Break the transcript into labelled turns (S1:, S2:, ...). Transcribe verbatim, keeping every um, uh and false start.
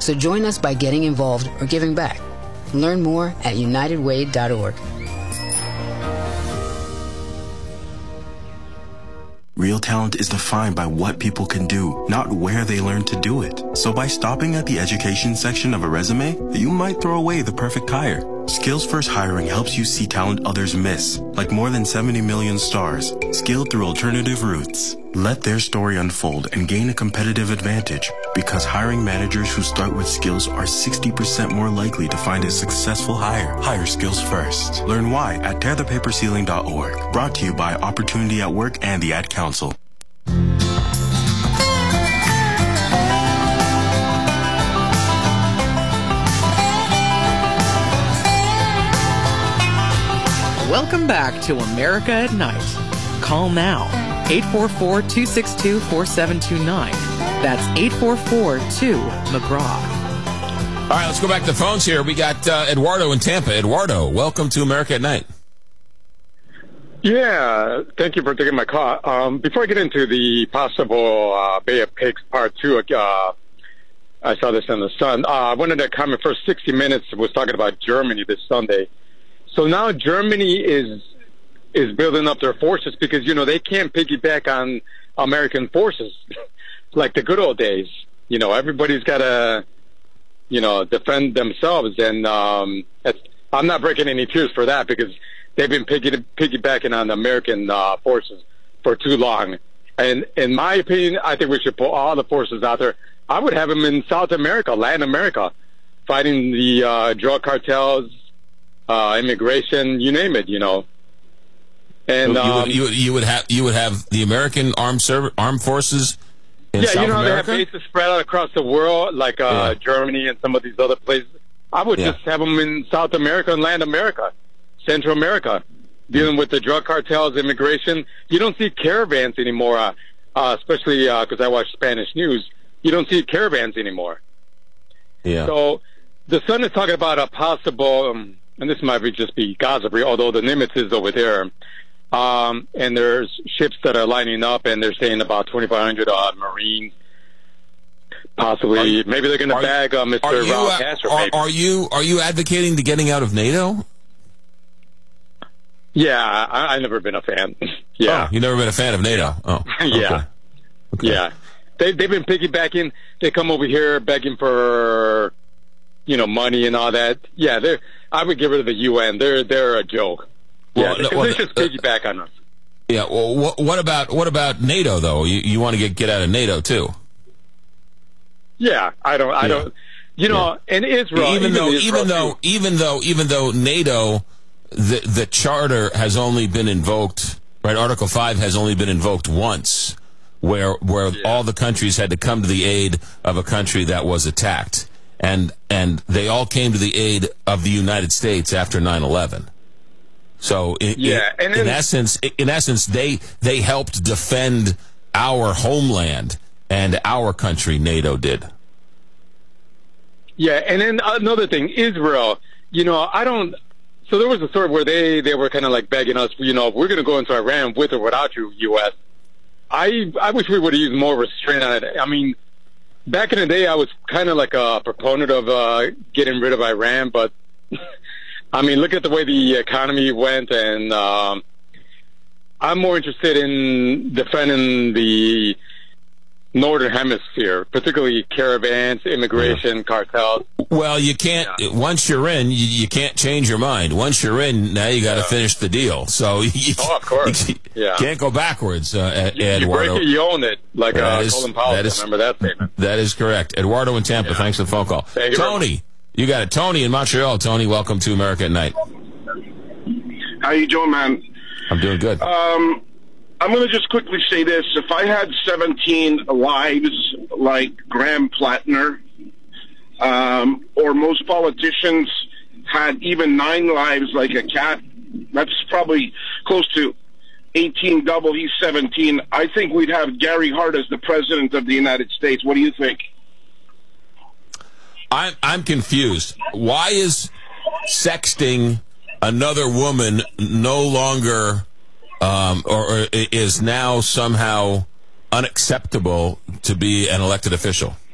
S1: So join us by getting involved or giving back. Learn more at united way dot org.
S2: Real talent is defined by what people can do, not where they learn to do it. So by stopping at the education section of a resume, you might throw away the perfect hire. Skills First Hiring helps you see talent others miss, like more than seventy million stars, skilled through alternative routes. Let their story unfold and gain a competitive advantage, because hiring managers who start with skills are sixty percent more likely to find a successful hire. Hire skills first. Learn why at tear the paper ceiling dot org. Brought to you by Opportunity at Work and the Ad Council.
S3: Welcome back to America at Night. Call now, eight four four, two six two, four seven two nine. That's eight four four, two, McGraw.
S4: All right, let's go back to the phones here. We got uh, Eduardo in Tampa. Eduardo, welcome to America at Night.
S5: Yeah, thank you for taking my call. Um, before I get into the possible uh, Bay of Pigs Part two, uh, I saw this in the Sun. Uh, I wanted to comment for sixty minutes, was talking about Germany this Sunday. So now Germany is is building up their forces because, you know, they can't piggyback on American forces like the good old days. You know, everybody's got to, you know, defend themselves. And um, it's, I'm not breaking any tears for that because they've been piggy, piggybacking on the American uh, forces for too long. And in my opinion, I think we should put all the forces out there. I would have them in South America, Latin America, fighting the uh, drug cartels, uh, immigration, you name it, you know. And
S4: you,
S5: um,
S4: would, you, you would have you would have the American armed serv- armed forces in
S5: yeah,
S4: South
S5: you know,
S4: America?
S5: they have bases spread out across the world, like uh, yeah. Germany and some of these other places. I would yeah. just have them in South America and Latin America, Central America, dealing with the drug cartels, immigration. You don't see caravans anymore, uh, uh, especially because uh, I watch Spanish news. You don't see caravans anymore.
S4: Yeah.
S5: So the Sun is talking about a possible, um, and this might be just be gossip, although the Nimitz is over there. Um, and there's ships that are lining up, and they're saying about twenty-five hundred uh, Marines. Possibly, you, maybe they're going to bag uh, Mister Raul uh, Castro.
S4: Are, are you are you advocating the getting out of NATO?
S5: Yeah, I, I've never been a fan. yeah,
S4: oh, you've never been a fan of NATO. Oh, okay.
S5: yeah, okay. yeah. They they've been piggybacking. They come over here begging for, you know, money and all that. Yeah, they I would get rid of the U N. They're they're a joke. Yeah, well, no, well, they just piggyback uh, on us.
S4: Yeah. Well, what, what about what about NATO though? You you want to get get out of NATO too?
S5: Yeah, I don't. I yeah. don't. You know, yeah. and Israel,
S4: even,
S5: even
S4: though
S5: Israel
S4: even though
S5: too.
S4: even though even though NATO, the the charter has only been invoked. Right, Article Five has only been invoked once, where where yeah. all the countries had to come to the aid of a country that was attacked, and and they all came to the aid of the United States after nine eleven. So, in,
S5: yeah,
S4: in,
S5: and then,
S4: in essence, in essence, they they helped defend our homeland and our country. NATO did.
S5: Yeah, and then another thing, Israel. You know, I don't. So there was a story where they they were kind of like begging us. You know, we're going to go into Iran with or without you, U S. I I wish we would have used more restraint on it. I mean, back in the day, I was kind of like a proponent of uh, getting rid of Iran, but. I mean, look at the way the economy went, and um, I'm more interested in defending the Northern Hemisphere, particularly caravans, immigration, yeah. cartels.
S4: Well, you can't, yeah. once you're in, you, you can't change your mind. Once you're in, now you got to yeah. finish the deal. So you,
S5: oh, of course.
S4: you
S5: yeah.
S4: can't go backwards, uh,
S5: you,
S4: Eduardo.
S5: You break it, you own it, like uh, is, Colin Powell. That is, remember that statement.
S4: That is correct. Eduardo in Tampa, yeah. thanks for the phone call.
S5: Thank you,
S4: Tony. You got it. Tony in Montreal. Tony, welcome to America at Night.
S6: How you doing, man?
S4: I'm doing good.
S6: Um, I'm going to just quickly say this. If I had seventeen lives like Graham Plattner, um, or most politicians had even nine lives like a cat, that's probably close to eighteen double, he's seventeen. I think we'd have Gary Hart as the president of the United States. What do you think?
S4: I'm I'm confused. Why is sexting another woman no longer, um, or, or is now somehow unacceptable to be an elected official?